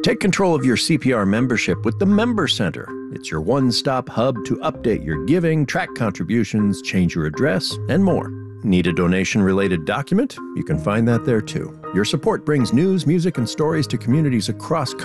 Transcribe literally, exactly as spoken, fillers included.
Take control of your C P R membership with the Member Center. It's your one-stop hub to update your giving, track contributions, change your address, and more. Need a donation-related document? You can find that there too. Your support brings news, music, and stories to communities across